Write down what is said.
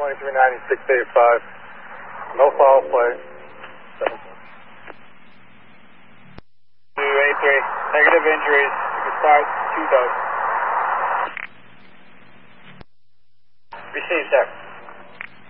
2390, 685. No foul play. 283. Negative injuries. You can start 2 dogs. Received, sir.